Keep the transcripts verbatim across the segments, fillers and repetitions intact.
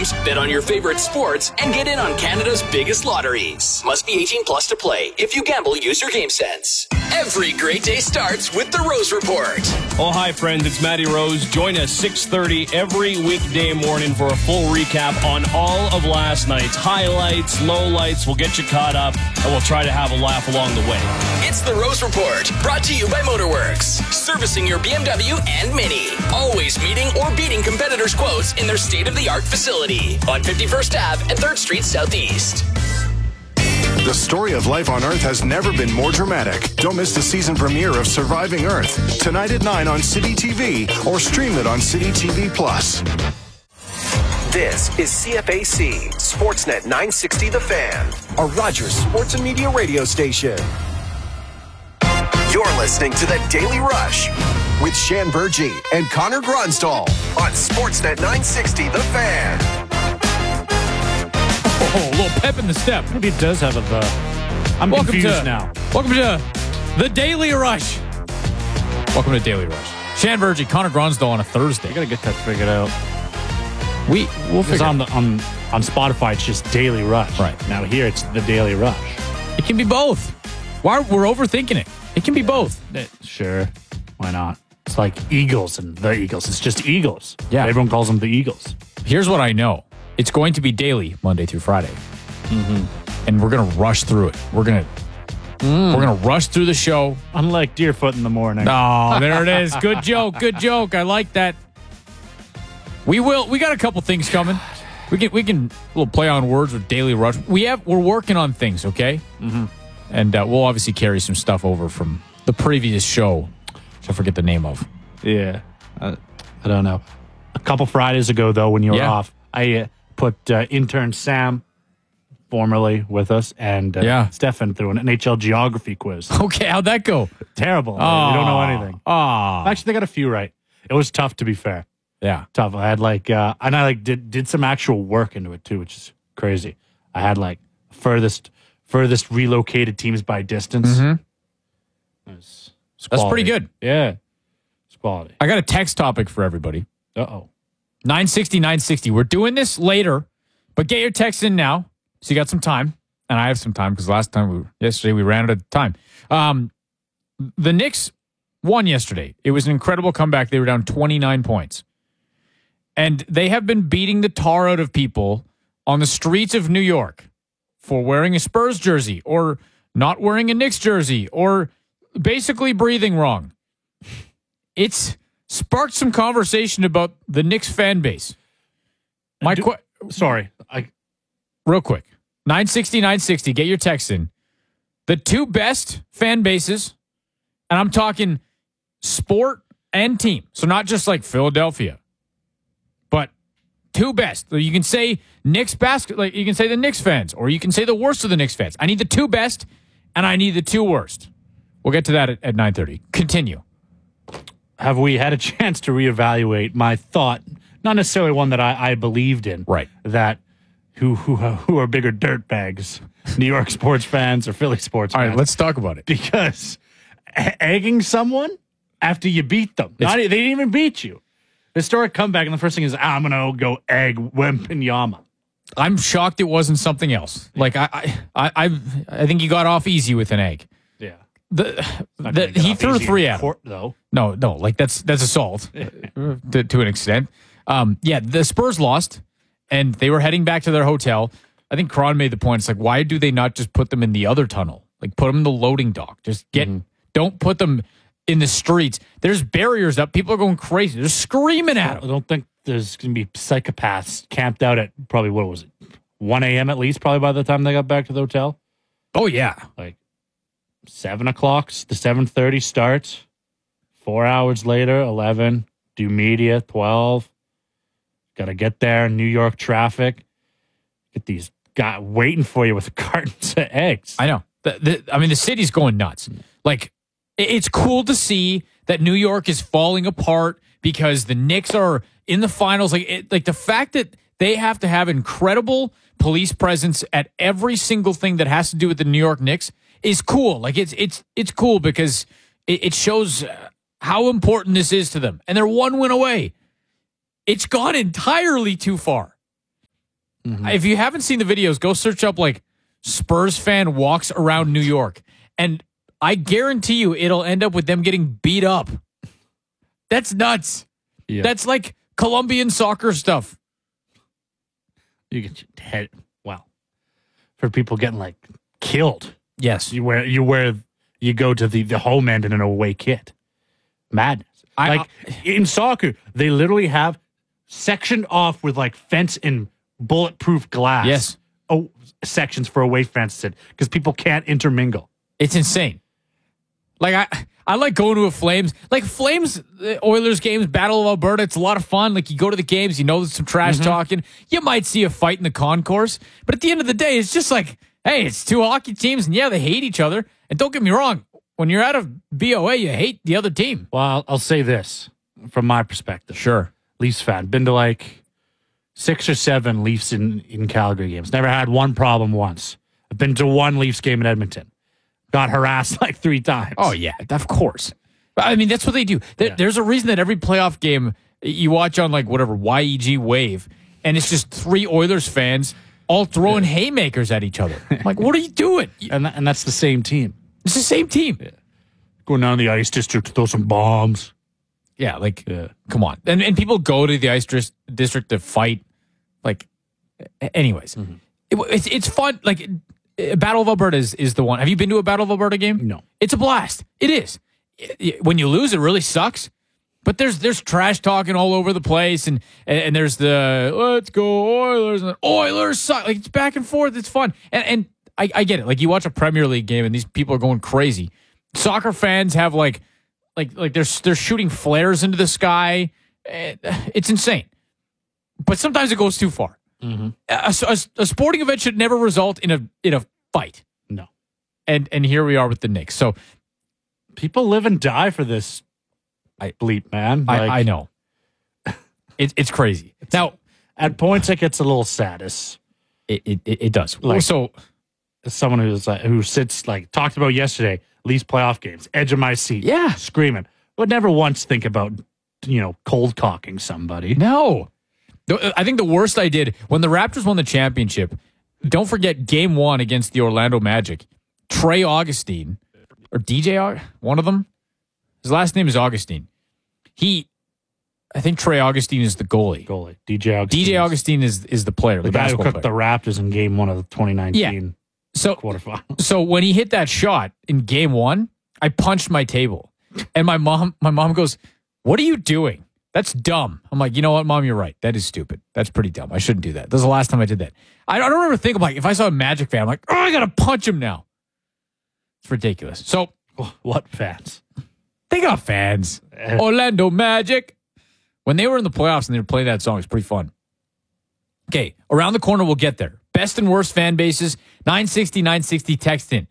games, bet on your favorite sports, and get in on Canada's biggest lotteries. Must be eighteen plus to play. If you gamble, use your game sense. Every great day starts with the Rose Report. Oh, hi, friends. It's Matty Rose. Join us six thirty every weekday morning for a full recap on all of last night's highlights, lowlights. We'll get you caught up, and we'll try to have a laugh along the way. It's the Rose Report, brought to you by Motorworks. Servicing your B M W and Mini. Always meeting or beating competitors' quotes in their state-of-the-art facility on fifty-first Avenue and third Street Southeast. The story of life on Earth has never been more dramatic. Don't miss the season premiere of Surviving Earth, tonight at nine on City T V, or stream it on City T V Plus. This is C F A C, Sportsnet nine sixty The Fan, a Rogers Sports and Media radio station. You're listening to The Daily Rush with Shan Burgee and Connor Gronsdal on Sportsnet nine sixty The Fan. Oh, a little pep in the step. Maybe it does have a the. I'm welcome confused to, now. Welcome to The Daily Rush. Welcome to Daily Rush. Shan Burgee, Connor Gronsdal on a Thursday. I gotta get that figured out. We we'll Because figure on the on on Spotify it's just Daily Rush. Right. Now here it's The Daily Rush. It can be both. Why we're overthinking it? It can be both. Sure. Why not? It's like Eagles and the Eagles. It's just Eagles. Yeah. Everyone calls them the Eagles. Here's what I know. It's going to be daily, Monday through Friday. Mm-hmm. And we're going to rush through it. We're going to mm. we're going to rush through the show. Unlike Deerfoot in the morning. Oh, there it is. Good joke. Good joke. I like that. We will. We got a couple things coming. We can we can a little play on words with Daily Rush. We have we're working on things, okay? Mm-hmm. And uh, we'll obviously carry some stuff over from the previous show, which I forget the name of. Yeah. Uh, I don't know. A couple Fridays ago, though, when you were Yeah. off, I uh, put uh, intern Sam, formerly with us, and uh, Yeah. Stefan through an N H L geography quiz. Okay, how'd that go? Terrible. Oh, We don't know anything. Oh, Actually, they got a few right. It was tough, to be fair. yeah. Tough. I had like, uh, and I like did did some actual work into it too, which is crazy. I had like furthest furthest relocated teams by distance. Mhm. It's, it's That's pretty quality. good. Yeah, it's quality. I got a text topic for everybody. Uh oh. nine sixty, nine sixty. We're doing this later, but get your text in now, so you got some time, and I have some time because last time we yesterday we ran out of time. Um, the Knicks won yesterday. It was an incredible comeback. They were down twenty-nine points, and they have been beating the tar out of people on the streets of New York for wearing a Spurs jersey or not wearing a Knicks jersey or basically breathing wrong. It's sparked some conversation about the Knicks fan base. My Do- que- Sorry, I real quick. nine sixty, nine sixty, get your text in. The two best fan bases, and I'm talking sport and team. So not just like Philadelphia, but two best. You can say Knicks basket, like you can say the Knicks fans, or you can say the worst of the Knicks fans. I need the two best, and I need the two worst. We'll get to that at, at nine thirty. Continue. have we had a chance to reevaluate my thought, not necessarily one that I, I believed in, right? That who who who are bigger dirtbags, New York sports fans or Philly sports All fans? right, let's talk about it. Because egging someone after you beat them, not, they didn't even beat you. Historic comeback, and the first thing is, ah, I'm going to go egg Wembanyama. I'm shocked it wasn't something else. Like I, I, I, I think you got off easy with an egg. Yeah, the, the he threw three at him. though. No, no, like that's that's assault to, to an extent. Um, yeah, the Spurs lost, and they were heading back to their hotel. I think Cron made the point. It's like, why do they not just put them in the other tunnel? Like, put them in the loading dock. Just get, mm-hmm. don't put them in the streets. There's barriers up. People are going crazy. They're screaming at them. I don't think there's going to be psychopaths camped out at probably, what was it, one a.m. at least, probably by the time they got back to the hotel. Oh, yeah. Like seven o'clock, the seven thirty starts. Four hours later, eleven, do media, twelve. Got to get there, New York traffic. Get these guys waiting for you with cartons of eggs. I know. The, the, I mean, the city's going nuts. Like, it's cool to see that New York is falling apart because the Knicks are in the finals. Like, it, like the fact that they have to have incredible police presence at every single thing that has to do with the New York Knicks is cool. Like, it's it's it's cool because it, it shows how important this is to them. And they're one win away. It's gone entirely too far. If you haven't seen the videos, go search up like Spurs fan walks around New York. And I guarantee you it'll end up with them getting beat up. That's nuts. Yeah. That's like Colombian soccer stuff. You get your head, well, for people getting like killed. Yes. You wear, you wear, you go to the, the home end in an away kit. Madness. I- like in soccer, they literally have sectioned off with like fence and bulletproof glass. Yes. Oh, sections for away fences because people can't intermingle. It's insane. Like I, I like going to a Flames, like Flames uh, Oilers games, Battle of Alberta. It's a lot of fun. Like you go to the games, you know, there's some trash Mm-hmm. talking. You might see a fight in the concourse, but at the end of the day, it's just like, hey, it's two hockey teams, and yeah, they hate each other. And don't get me wrong, when you're out of B O A, you hate the other team. Well, I'll, I'll say this from my perspective. Sure. Leafs fan. Been to like six or seven Leafs in, in Calgary games. Never had one problem once. I've been to one Leafs game in Edmonton. Got harassed like three times. Oh yeah, of course. I mean, that's what they do. There, Yeah. There's a reason that every playoff game you watch on like whatever Y E G Wave, and it's just three Oilers fans all throwing haymakers at each other. I'm like, what are you doing? And, that, and that's the same team. It's the same team. Yeah, Going down to the ice district to throw some bombs. like, Yeah. come on. And and people go to the ice dis- district to fight. Like, a- anyways, Mm-hmm. it, it's it's fun. Like, uh, Battle of Alberta is, is the one. Have you been to a Battle of Alberta game? No. It's a blast. It is. I- I- When you lose, it really sucks. But there's there's trash talking all over the place, and and, and there's the let's go Oilers, and Oilers suck. Like it's back and forth. It's fun, and and I, I get it. Like you watch a Premier League game, and these people are going crazy. Soccer fans have like like like they're they're shooting flares into the sky. Eh, It's insane. But sometimes it goes too far. Mm-hmm. A, a- a sporting event should never result in a in a fight. No. And and here we are with the Knicks. So People live and die for this I- bleep, man. I, Like, I know. It's it's crazy. Now At points, it gets a little saddest. it it, it it does. Like- so As someone who's like, who sits, like, talked about yesterday, Leafs playoff games, edge of my seat. Yeah. Screaming. Would never once think about, you know, cold cocking somebody. no. The- I think the worst I did when the Raptors won the championship. Don't forget game one against the Orlando Magic. Trey Augustine or D J, Aug- one of them. His last name is Augustine. He, I think Trey Augustine is the goalie. Goalie. D J Augustine. D J Augustine is is the player, the, The guy who basketball cooked player. the Raptors in game one of the twenty nineteen Yeah. So quarterfinals. So when he hit that shot in game one, I punched my table. And my mom, my mom goes, "What are you doing? That's dumb." I'm like, you know what, Mom, you're right. That is stupid. That's pretty dumb. I shouldn't do that. That was the last time I did that. I, I don't ever think of like, if I saw a Magic fan, I'm like, oh, I got to punch him now. It's ridiculous. So What fans? they got fans. Orlando Magic. When they were in the playoffs and they were playing that song, it's pretty fun. Okay, around the corner, we'll get there. Best and worst fan bases, nine sixty, nine sixty, text in.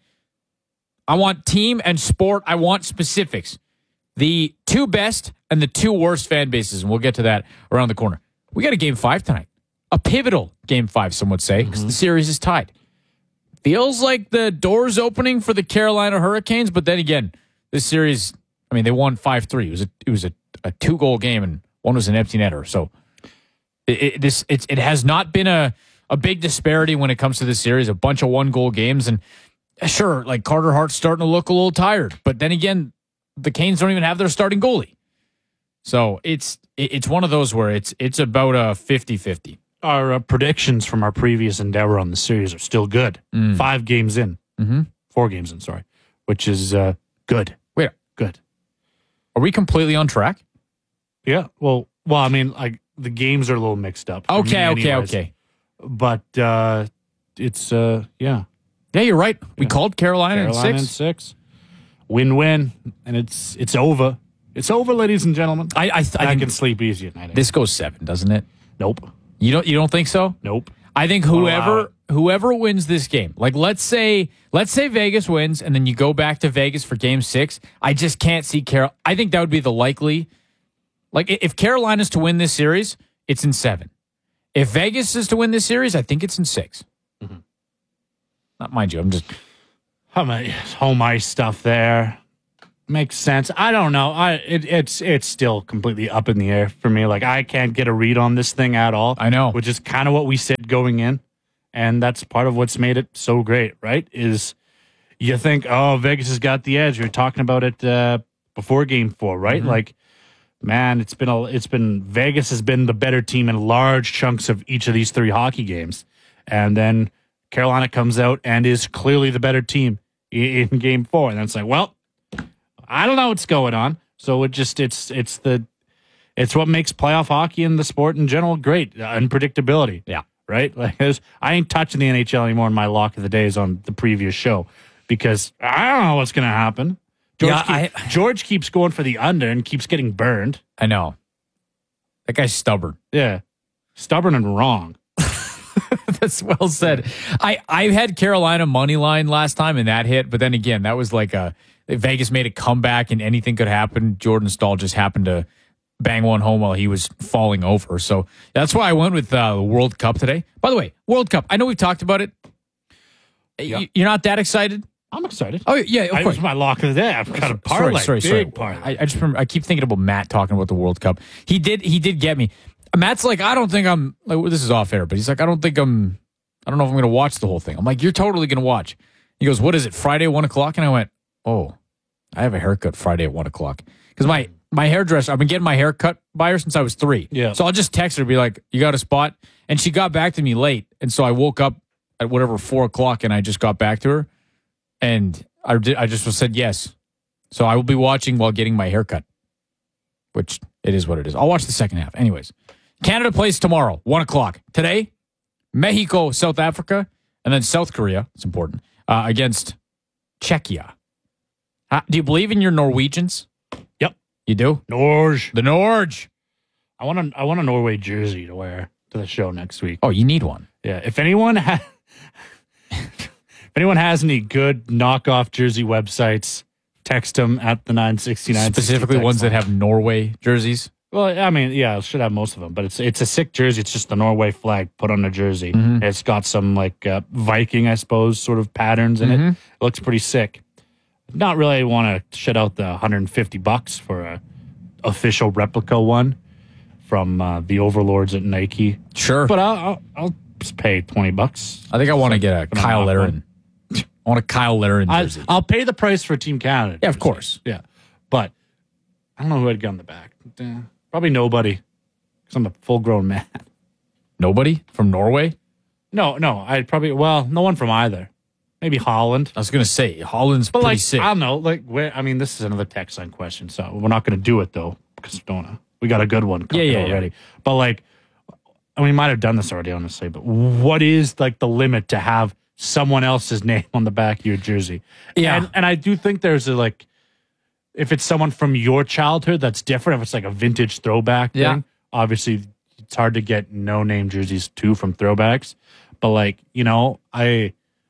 I want team and sport. I want specifics. The two best and the two worst fan bases, and we'll get to that around the corner. We got a game five tonight. A pivotal game five, some would say, because the series is tied. Feels like the door's opening for the Carolina Hurricanes, but then again, this series, I mean, they won five three. It was a, it was a, a two-goal game, and one was an empty netter. So it, it, this it's, it has not been a, a big disparity when it comes to this series, a bunch of one-goal games. And sure, like Carter Hart's starting to look a little tired. But then again, the Canes don't even have their starting goalie. So it's it, it's one of those where it's it's about a fifty-fifty. Our uh, predictions from our previous endeavor on the series are still good. Five games in. Mm-hmm. Four games in, sorry. Which is uh, good. Wait, Good. are we completely on track? Yeah. Well, well, I mean, like, the games are a little mixed up. for me Okay, okay, anyways. okay. But uh, it's, uh, yeah. Yeah, you're right. We called Carolina, Carolina in in six. six. Win-win. And it's it's over. It's over, ladies and gentlemen. I I, th- I, I think can sleep easy at night. this goes seven, doesn't it? Nope. You don't you don't think so? Nope. I think allow whoever it. whoever wins this game, like let's say let's say Vegas wins, and then you go back to Vegas for Game Six. I just can't see Carol. I think that would be the likely. Like i- if Carolina's to win this series, it's in seven. If Vegas is to win this series, I think it's in six. Mm-hmm. Not mind you, I'm just How many home ice stuff there? Makes sense. I don't know. I it, it's it's still completely up in the air for me. Like I can't get a read on this thing at all. I know. Which is kind of what we said going in. And that's part of what's made it so great, right? Is you think, oh, Vegas has got the edge. We were talking about it uh, before game four, right? Mm-hmm. Like, man, it's been a, it's been Vegas has been the better team in large chunks of each of these three hockey games. And then Carolina comes out and is clearly the better team in, in game four. And then it's like, well, I don't know what's going on. So it just it's it's the it's what makes playoff hockey and the sport in general great. Unpredictability. Yeah. Right? Like I ain't touching the N H L anymore in my lock of the days on the previous show because I don't know what's gonna happen. George, Yeah, keep, I- George keeps going for the under and keeps getting burned. I know. That guy's stubborn. Yeah. Stubborn and wrong. That's well said. I, I had Carolina money line last time and that hit, but then again, that was like a Vegas made a comeback and anything could happen. Jordan Stahl just happened to bang one home while he was falling over. So that's why I went with uh, the World Cup today. By the way, World Cup. I know we've talked about it. Yeah. You- You're not that excited? I'm excited. Oh yeah, of I course. was my lock of the day. I've got a parlay. Sorry, sorry, big sorry. parlay. I, I just remember. I keep thinking about Matt talking about the World Cup. He did. He did get me. Matt's like, I don't think I'm. Like, this is off air, but he's like, I don't think I'm. I don't know if I'm going to watch the whole thing. I'm like, you're totally going to watch. He goes, what is it? Friday at one o'clock? And I went, oh, I have a haircut Friday at one o'clock because my my hairdresser. I've been getting my hair cut by her since I was three. Yeah. So I'll just text her, be like, you got a spot? And she got back to me late, and so I woke up at whatever four o'clock, and I just got back to her, and I did. I just said yes. So I will be watching while getting my hair cut, which it is what it is. I'll watch the second half. Anyways, Canada plays tomorrow, one o'clock. Today, Mexico, South Africa, and then South Korea, it's important, uh, against Czechia. Uh, do you believe in your Norwegians? Yep. You do? Norge. The Norge. I want a I want a Norway jersey to wear to the show next week. Oh, you need one. Yeah. If anyone has if anyone has any good knockoff jersey websites, text them at the nine sixty-nine. Specifically ones that have Norway jerseys. Well, I mean, yeah, it should have most of them, but it's it's a sick jersey. It's just the Norway flag put on a jersey. Mm-hmm. It's got some like uh, Viking, I suppose, sort of patterns in Mm-hmm. it. It looks pretty sick. Not really want to shit out the one hundred fifty bucks for a official replica one from uh, the overlords at Nike, Sure. but I'll I'll, I'll just pay twenty bucks. I think I want to get a Gonna Kyle knock Laren. I want a Kyle Laren I, jersey. I'll pay the price for Team Canada. Yeah, of jersey. course. Yeah, but I don't know who I'd get on the back. Eh, probably nobody, because I'm a full-grown man. Nobody from Norway? No, no, I'd probably well, no one from either. Maybe Holland. I was going to say, Holland's But pretty like, sick. I don't know. Like, where? I mean, this is another text line question, so we're not going to do it though because we don't. Wanna, we got a good one cooking Yeah, yeah, yeah. already. But like, and we might have done this already, honestly. But what is like the limit to have someone else's name on the back of your jersey? Yeah. and, and I do think there's a like, if it's someone from your childhood, that's different. If it's like a vintage throwback Yeah. thing, obviously it's hard to get no name jerseys too from throwbacks. But like, you know, I.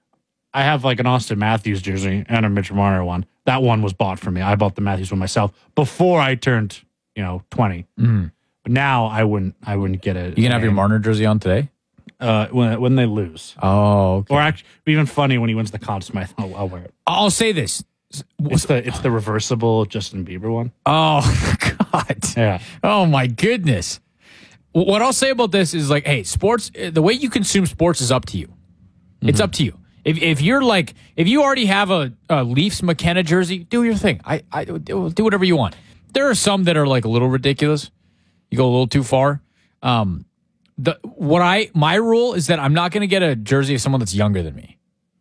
I have like an Austin Matthews jersey and a Mitch Marner one. That one was bought for me. I bought the Matthews one myself before I turned, you know, twenty. Mm. But now I wouldn't. I wouldn't get it. You can have your Marner jersey on today? uh, when when they lose, Oh, okay. or actually even funny when he wins the Conn Smythe. I'll, I'll wear it. I'll say this. It's the it's the reversible Justin Bieber one. Oh, God. Yeah, Oh, my goodness. W- What I'll say about this is like, hey, sports, uh, the way you consume sports is up to you. It's up to you. If if you're like, if you already have a, a Leafs McKenna jersey, do your thing. I, I do do whatever you want. There are some that are like a little ridiculous. You go a little too far. Um, the what I my rule is that I'm not going to get a jersey of someone that's younger than me.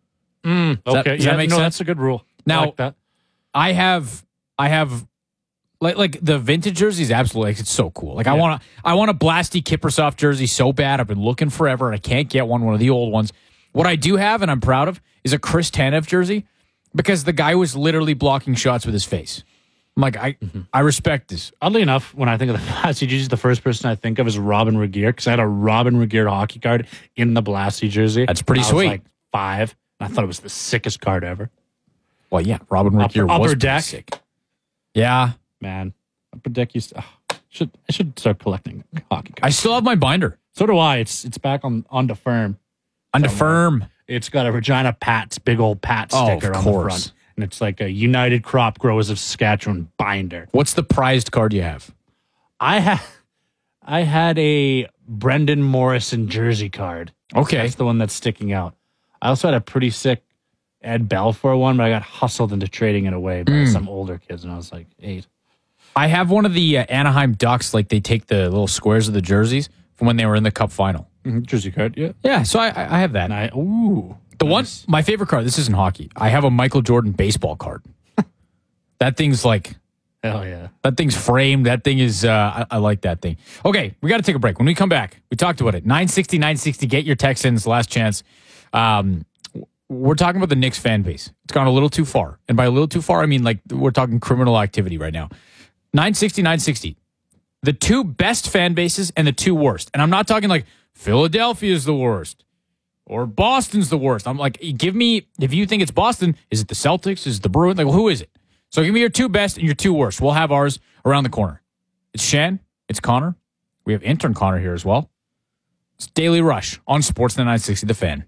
okay. that- does yeah, that make no, sense? that's a good rule. I Now- like that. I have I have like like the vintage jerseys. Absolutely, like, it's so cool. Like I Yeah. want to I want a Blasty Kiprusoff jersey so bad. I've been looking forever and I can't get one. One of the old ones. What I do have and I'm proud of is a Chris Tanev jersey because the guy was literally blocking shots with his face. I'm like I I respect this. Oddly enough, when I think of the Blasty jersey, the first person I think of is Robin Regeer because I had a Robin Regeer hockey card in the Blasty jersey. That's pretty I was sweet. like five. And I thought it was the sickest card ever. Well, yeah, Robin Upper- Regeer was upper pretty deck. sick. Yeah, Man, Upper Deck used to, oh, should I should start collecting hockey I cards. still have my binder So do I. It's it's back on on the firm. under Somewhere. firm. It's got a Regina Pat's big old Pat Oh, sticker of on the course. front. and it's like a United Crop Growers of Saskatchewan binder. What's the prized card you have? I had I had a Brendan Morrison jersey card. Okay. That's the one that's sticking out. I also had a pretty sick Ed Belfour one, but I got hustled into trading it away by mm. some older kids when I was like eight. I have one of the uh, Anaheim Ducks, like they take the little squares of the jerseys from when they were in the Cup final. Mm-hmm. Jersey card, yeah. Yeah, so I, I have that. And I, ooh. The nice. one, my favorite card, this isn't hockey. I have a Michael Jordan baseball card. That thing's like, hell yeah. That thing's framed. That thing is, uh, I, I like that thing. Okay, we got to take a break. When we come back, we talked about it. nine sixty, nine sixty, get your Texans, last chance. Um, we're talking about the Knicks fan base. It's gone a little too far. And by a little too far, I mean like we're talking criminal activity right now. nine sixty, nine sixty. The two best fan bases and the two worst. And I'm not talking like Philadelphia's the worst or Boston's the worst. I'm like, give me, if you think it's Boston, is it the Celtics? Is it the Bruins? Like, who is it? So give me your two best and your two worst. We'll have ours around the corner. It's Shan. It's Connor. We have intern Connor here as well. It's Daily Rush on Sportsnet nine sixty, The Fan.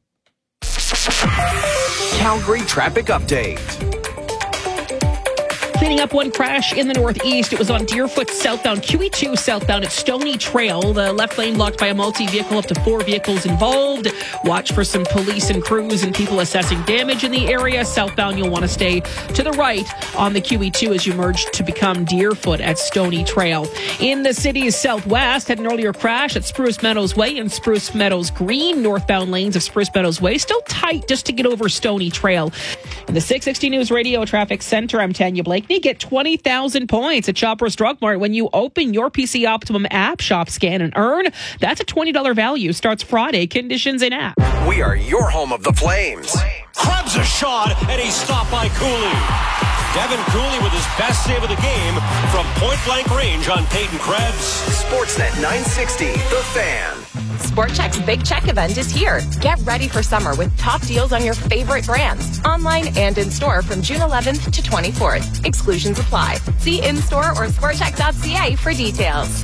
Calgary traffic update. Cleaning up one crash in the northeast. It was on Deerfoot southbound, Q E two southbound at Stony Trail. The left lane blocked by a multi-vehicle, up to four vehicles involved. Watch for some police and crews and people assessing damage in the area. Southbound, you'll want to stay to the right on the Q E two as you merge to become Deerfoot at Stony Trail. In the city's southwest, had an earlier crash at Spruce Meadows Way and Spruce Meadows Green. Northbound lanes of Spruce Meadows Way still tight just to get over Stony Trail. In the six sixty News Radio Traffic Center, I'm Tanya Blakeney. Get twenty thousand points at Shoppers Drug Mart when you open your P C Optimum app, shop, scan, and earn. That's a twenty dollars value. Starts Friday. Conditions in app. We are your home of the Flames. Krebs a shot, and he's stopped by Cooley. Devin Cooley with his best save of the game from point-blank range on Peyton Krebs. Sportsnet nine sixty, The Fan. Sport Chek's Big Check event is here. Get ready for summer with top deals on your favorite brands, online and in-store from June eleventh to twenty-fourth. Exclusions apply. See in-store or sport check dot c a for details.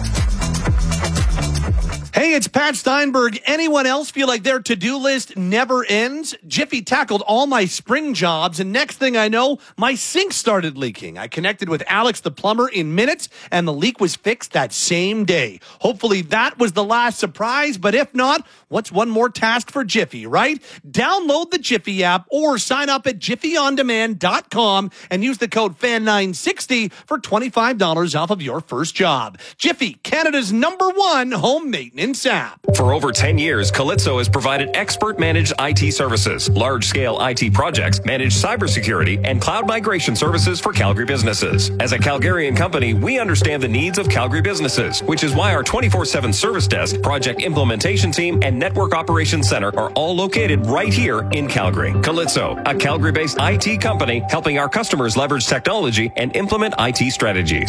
Hey, it's Pat Steinberg. Anyone else feel like their to-do list never ends? Jiffy tackled all my spring jobs, and next thing I know, my sink started leaking. I connected with Alex the plumber in minutes, and the leak was fixed that same day. Hopefully that was the last surprise, but if not, what's one more task for Jiffy, right? Download the Jiffy app or sign up at jiffy on demand dot com and use the code fan nine sixty for twenty-five dollars off of your first job. Jiffy, Canada's number one home maintenance app. For over ten years, Calypso has provided expert managed I T services, large-scale I T projects, managed cybersecurity, and cloud migration services for Calgary businesses. As a Calgarian company, we understand the needs of Calgary businesses, which is why our twenty-four seven service desk, project implementation team, and network operations center are all located right here in Calgary. Calypso, a Calgary-based I T company helping our customers leverage technology and implement I T strategies.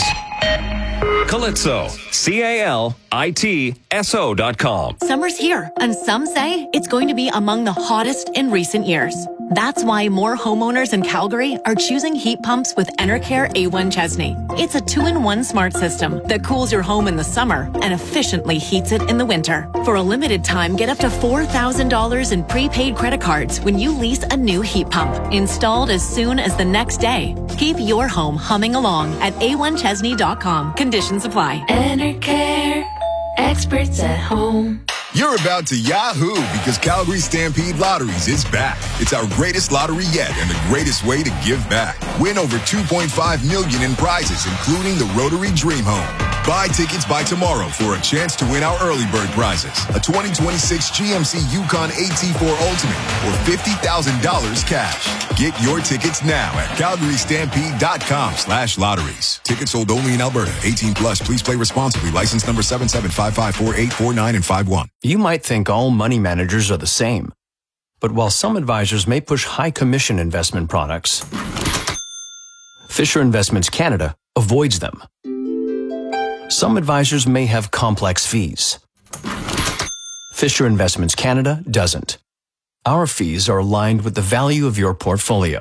Calypso, C A L I T S O dot com. Summer's here, and some say it's going to be among the hottest in recent years. That's why more homeowners in Calgary are choosing heat pumps with Enercare A one Chesney. It's a two-in-one smart system that cools your home in the summer and efficiently heats it in the winter. For a limited time, get up to four thousand dollars in prepaid credit cards when you lease a new heat pump, installed as soon as the next day. Keep your home humming along at A one Chesney dot com. Conditions apply. Enercare, experts at home. You're about to Yahoo because Calgary Stampede Lotteries is back. It's our greatest lottery yet and the greatest way to give back. Win over two point five million dollars in prizes, including the Rotary Dream Home. Buy tickets by tomorrow for a chance to win our early bird prizes. A twenty twenty-six G M C Yukon A T four Ultimate or fifty thousand dollars cash. Get your tickets now at calgary stampede dot com slash lotteries. Tickets sold only in Alberta. eighteen plus. Please play responsibly. License number seven seven five five four eight four nine and five one. You might think all money managers are the same. But while some advisors may push high commission investment products, Fisher Investments Canada avoids them. Some advisors may have complex fees. Fisher Investments Canada doesn't. Our fees are aligned with the value of your portfolio.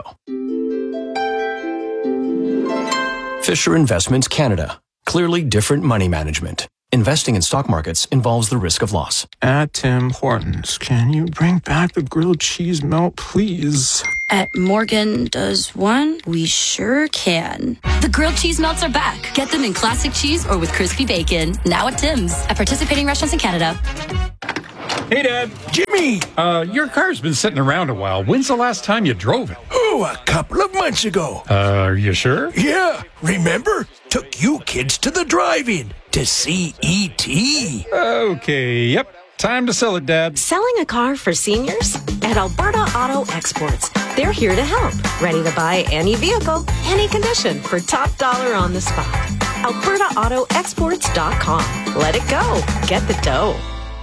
Fisher Investments Canada. Clearly different money management. Investing in stock markets involves the risk of loss. At Tim Hortons, can you bring back the grilled cheese melt, please? At Morgan Does One, we sure can. The grilled cheese melts are back. Get them in classic cheese or with crispy bacon. Now at Tim's. At participating restaurants in Canada. Hey, Dad. Jimmy! Uh, your car's been sitting around a while. When's the last time you drove it? Oh, a couple of months ago. Uh, are you sure? Yeah. Remember? Took you kids to the drive-in to see E T Okay, yep. Time to sell it, Dad. Selling a car for seniors? At Alberta Auto Exports. They're here to help. Ready to buy any vehicle, any condition for top dollar on the spot. Alberta Auto Exports dot com. Let it go. Get the dough.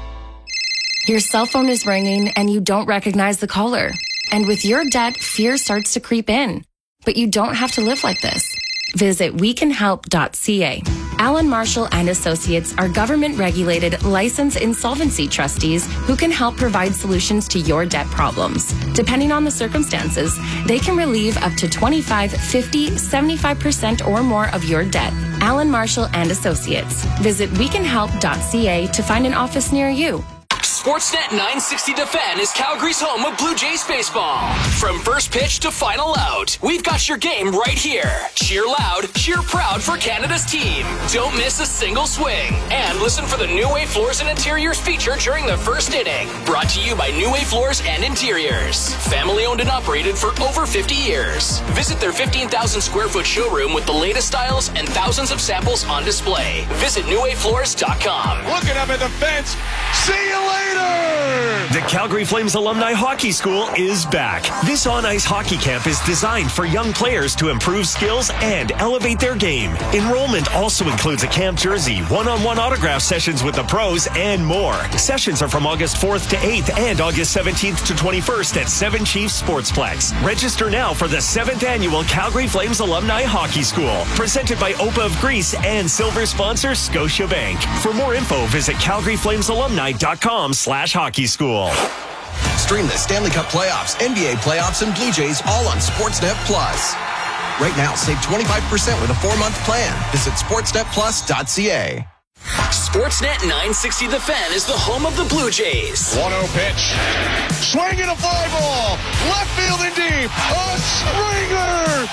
Your cell phone is ringing and you don't recognize the caller. And with your debt, fear starts to creep in. But you don't have to live like this. Visit we can help dot c a. Allen Marshall and Associates are government-regulated, licensed insolvency trustees who can help provide solutions to your debt problems. Depending on the circumstances, they can relieve up to twenty-five, fifty, seventy-five percent or more of your debt. Allen Marshall and Associates. Visit we can help dot c a to find an office near you. Sportsnet nine sixty The Fan is Calgary's home of Blue Jays baseball. From first pitch to final out, we've got your game right here. Cheer loud, cheer proud for Canada's team. Don't miss a single swing. And listen for the New Way Floors and Interiors feature during the first inning. Brought to you by New Way Floors and Interiors. Family owned and operated for over fifty years. Visit their fifteen thousand square foot showroom with the latest styles and thousands of samples on display. Visit new way floors dot com. Looking up at the fence. See you later! The Calgary Flames Alumni Hockey School is back. This on-ice hockey camp is designed for young players to improve skills and elevate their game. Enrollment also includes a camp jersey, one-on-one autograph sessions with the pros, and more. Sessions are from August fourth to eighth and August seventeenth to twenty-first at Seven Chiefs Sportsplex. Register now for the seventh Annual Calgary Flames Alumni Hockey School, presented by O P A of Greece and silver sponsor Scotiabank. For more info, visit calgary flames alumni dot com slash hockey school. Stream the Stanley Cup playoffs, N B A playoffs, and Blue Jays all on Sportsnet Plus. Right now, save twenty-five percent with a four-month plan. Visit sportsnet plus dot c a. Sportsnet nine sixty The Fan is the home of the Blue Jays. one oh pitch. Swinging a fly ball. Left field and deep. A Springer.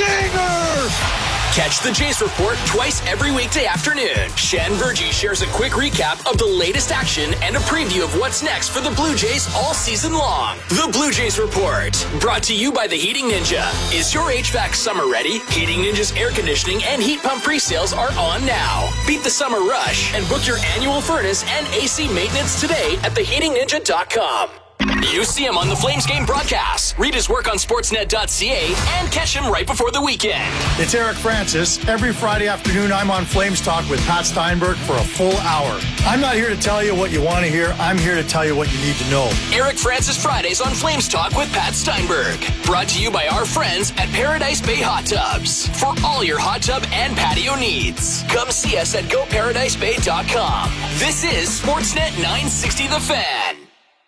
Dinger. Catch the Jays Report twice every weekday afternoon. Shan Virgie shares a quick recap of the latest action and a preview of what's next for the Blue Jays all season long. The Blue Jays Report, brought to you by the Heating Ninja. Is your H V A C summer ready? Heating Ninja's air conditioning and heat pump pre-sales are on now. Beat the summer rush and book your annual furnace and A C maintenance today at the heating ninja dot com. You see him on the Flames game broadcast. Read his work on sportsnet dot c a and catch him right before the weekend. It's Eric Francis. Every Friday afternoon, I'm on Flames Talk with Pat Steinberg for a full hour. I'm not here to tell you what you want to hear. I'm here to tell you what you need to know. Eric Francis Fridays on Flames Talk with Pat Steinberg. Brought to you by our friends at Paradise Bay Hot Tubs. For all your hot tub and patio needs, come see us at go paradise bay dot com. This is Sportsnet nine sixty The Fan.